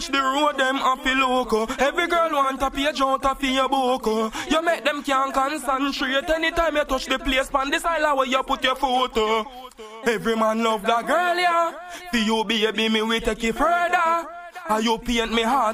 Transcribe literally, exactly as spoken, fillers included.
The road them up loco. Every girl want a page out of your book. You make them can't concentrate. Anytime you touch the place, pan this island where you put your photo. Every man love that girl, yeah. For you baby, me we take it further. And you paint me heart.